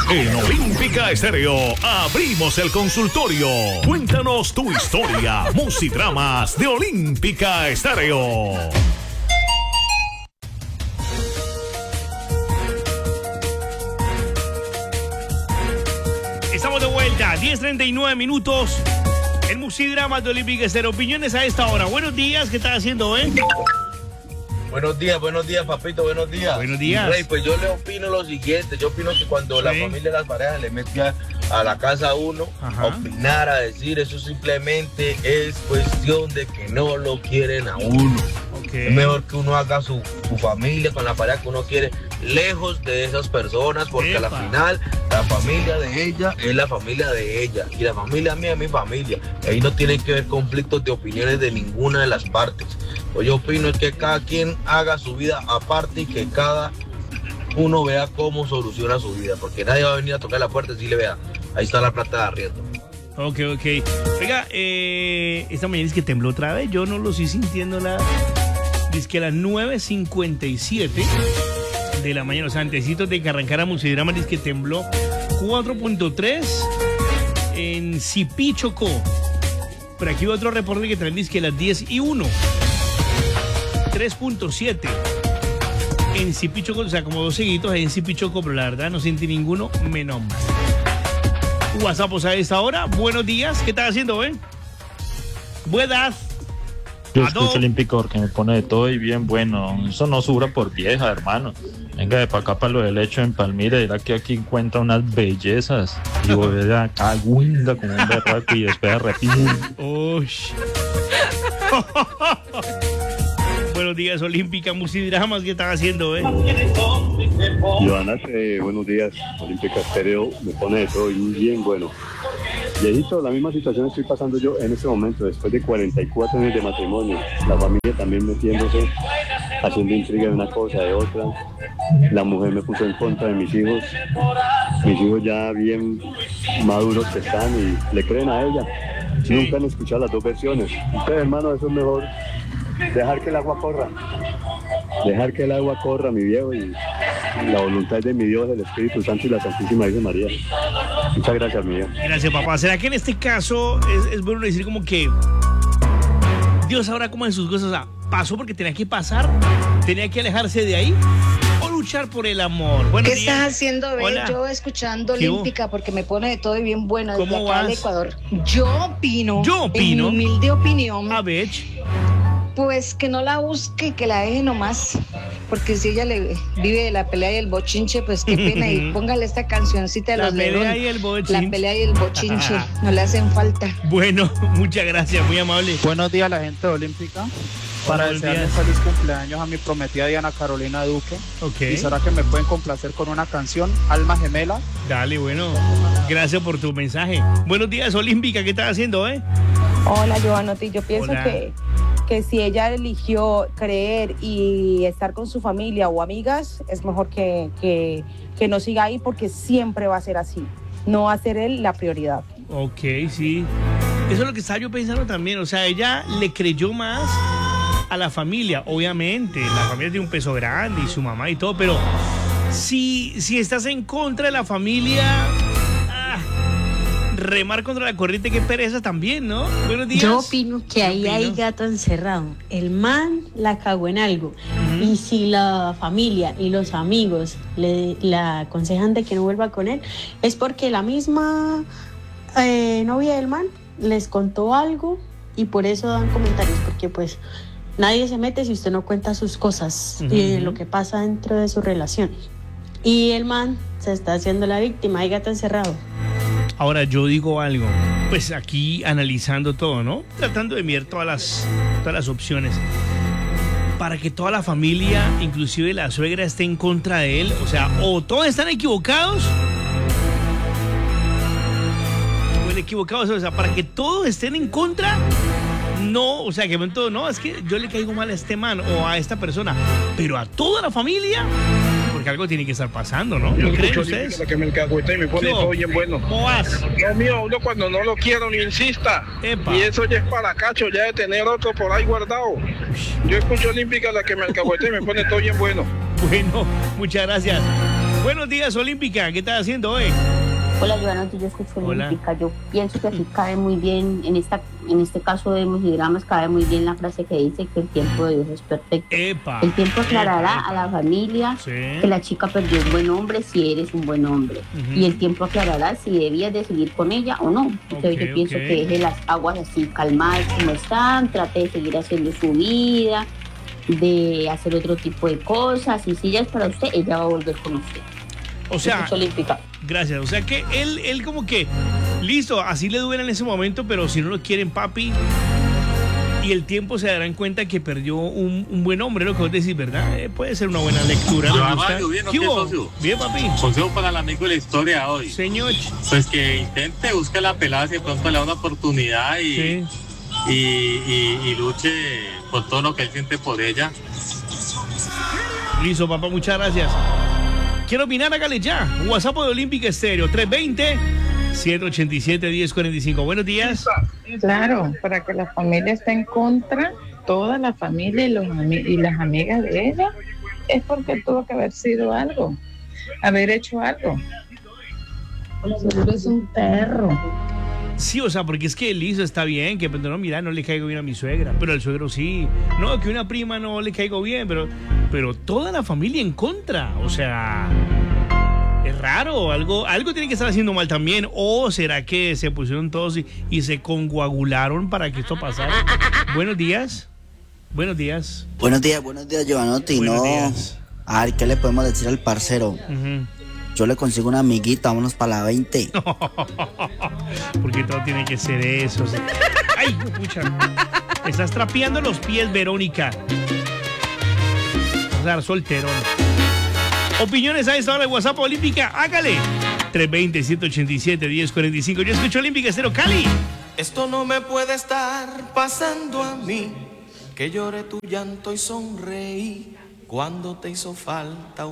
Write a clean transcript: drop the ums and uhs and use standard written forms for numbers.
En Olímpica Estéreo abrimos el consultorio. Cuéntanos tu historia. Musidramas de Olímpica Estéreo. Estamos de vuelta, 10:39 minutos. El Musidramas de Olímpica Estéreo. Opiniones a esta hora. Buenos días, ¿qué estás haciendo, Buenos días, papito, buenos días. Buenos días. Rey, pues yo le opino lo siguiente, yo opino que cuando la familia y las parejas le meten a la casa a uno, a opinar, a decir, eso simplemente es cuestión de que no lo quieren a uno. Es mejor que uno haga su familia con la pareja que uno quiere, lejos de esas personas, porque a la final la familia de ella es la familia de ella y la familia mía es mi familia. Ahí no tienen que ver conflictos de opiniones de ninguna de las partes. Pues yo opino es que cada quien haga su vida aparte y que cada uno vea cómo soluciona su vida, porque nadie va a venir a tocar la puerta y decirle, vea, ahí está la plata de arriendo. Ok. Oiga, esta mañana es que tembló otra vez, yo no lo estoy sintiendo nada. Dice que a las 9:57 de la mañana, o sea, antecitos de que arrancara Musidramas, dice que tembló 4.3 en Sipí, Chocó. Pero aquí otro reporte que también dice que a las 10:01, 3.7 en Sipí, Chocó, o sea, como dos seguidos ahí en Sipí, Chocó, pero la verdad no sentí ninguno, menos mal. WhatsApp a esta hora, buenos días, ¿qué estás haciendo, Buenas. Yo escucho Olímpico porque me pone de todo y bien bueno. Eso no sufra por vieja, hermano. Venga de para acá para lo del hecho en Palmira. Dirá que aquí encuentra unas bellezas. Y volver a caguinga como un berraco y después a repetir. Buenos días, Olímpica, Musidramas, ¿qué estás haciendo, Joana, buenos días. Olímpica Estéreo me pone de todo y bien bueno. Viejito, la misma situación estoy pasando yo en este momento, después de 44 años de matrimonio. La familia también metiéndose, haciendo intriga de una cosa, de otra. La mujer me puso en contra de mis hijos. Mis hijos ya bien maduros que están y le creen a ella. Nunca han escuchado las dos versiones. Entonces, hermano, eso es mejor dejar que el agua corra. Dejar que el agua corra, mi viejo, y la voluntad de mi Dios, el Espíritu Santo y la Santísima Virgen María. Muchas gracias, mi viejo. Gracias, papá. ¿Será que en este caso es bueno decir como que Dios sabrá cómo en sus cosas, o sea, pasó porque tenía que pasar, tenía que alejarse de ahí, o luchar por el amor? ¿Qué estás haciendo, Ben? Yo escuchando Olímpica porque me pone de todo y bien bueno desde acá al Ecuador. Yo opino, en mi humilde opinión, a ver, pues que no la busque, que la deje nomás, porque si ella le vive de la pelea y el bochinche, pues qué pena, y póngale esta cancioncita de los León. La pelea y el bochinche. La pelea y el bochinche, no le hacen falta. Bueno, muchas gracias, muy amable. Buenos días, la gente de Olímpica. Para desearle feliz cumpleaños a mi prometida Diana Carolina Duque. ¿Y será que me pueden complacer con una canción, Alma Gemela? Dale, bueno, gracias por tu mensaje. Buenos días, Olímpica, ¿qué estás haciendo, Hola, Giovanotti, yo pienso que si ella eligió creer y estar con su familia o amigas, es mejor que no siga ahí, porque siempre va a ser así. No va a ser él la prioridad. Ok, sí. Eso es lo que estaba yo pensando también. O sea, ella le creyó más a la familia. Obviamente, la familia tiene un peso grande y su mamá y todo, pero si estás en contra de la familia... remar contra la corriente, qué pereza también, ¿no? Buenos días. Yo opino que ahí hay gato encerrado. El man la cagó en algo. Y si la familia y los amigos la aconsejan de que no vuelva con él, es porque la misma novia del man les contó algo y por eso dan comentarios, porque pues nadie se mete si usted no cuenta sus cosas y lo que pasa dentro de su relación. Y el man se está haciendo la víctima, hay gato encerrado. Ahora yo digo algo, pues aquí analizando todo, ¿no? Tratando de mirar todas las opciones. Para que toda la familia, inclusive la suegra, esté en contra de él, o sea, o todos están equivocados, o el equivocado, o sea, para que todos estén en contra, no, o sea, que todo, no, es que yo le caigo mal a este man o a esta persona, pero a toda la familia... porque algo tiene que estar pasando, ¿no? Yo creen escucho ustedes? La que me alcahuete y me pone todo bien bueno. ¿Cómo vas? Dios mío, uno cuando no lo quiero ni insista. Epa. Y eso ya es para cacho, ya de tener otro por ahí guardado. Yo escucho Olímpica, la que me alcahuete y me pone todo bien bueno. Bueno, muchas gracias. Buenos días, Olímpica. ¿Qué estás haciendo hoy? Hola, Joana, yo escucho Olímpica. Yo pienso que aquí cabe muy bien, en este caso de musidramas, cabe muy bien la frase que dice que el tiempo de Dios es perfecto. El tiempo aclarará a la familia que la chica perdió un buen hombre si eres un buen hombre. Y el tiempo aclarará si debías de seguir con ella o no. Entonces yo pienso que deje las aguas así calmadas como están, trate de seguir haciendo su vida, de hacer otro tipo de cosas. Y si ella es para usted, ella va a volver con usted. O sea, Olímpica. Gracias. O sea que él como que, listo, así le duele en ese momento, pero si no lo quieren, papi, y el tiempo se darán cuenta que perdió un buen hombre, lo que vos decís, ¿verdad? Puede ser una buena lectura. Bien, papi. Consejo para el amigo de la historia hoy. Señor. Pues que intente, busque la pelada si de pronto le da una oportunidad y luche por todo lo que él siente por ella. Listo, papá, muchas gracias. Quiero opinar, hágale ya. WhatsApp de Olímpica Estéreo, 320-787-1045. Buenos días. Claro, para que la familia esté en contra, toda la familia y las amigas de ella, es porque tuvo que haber sido algo, haber hecho algo. Seguro es un perro. Sí, o sea, porque es que el liso está bien, que no, mira, no le caigo bien a mi suegra, pero al suegro sí. No, que una prima no le caigo bien, pero toda la familia en contra. O sea, es raro, algo tiene que estar haciendo mal también. ¿O será que se pusieron todos y se conguagularon para que esto pasara? Buenos días. Buenos días. Buenos días, Giovanotti. Buenos días. A ver, ¿qué le podemos decir al parcero? Yo le consigo una amiguita, vámonos para la 20. Porque todo tiene que ser eso. ¡Ay, pucha! Estás trapeando los pies, Verónica. Vas a dar solterón. Opiniones a esta hora de WhatsApp Olímpica, hágale. 320-187-1045. Yo escucho Olímpica Estéreo, Cali. Esto no me puede estar pasando a mí, que llore tu llanto y sonreí cuando te hizo falta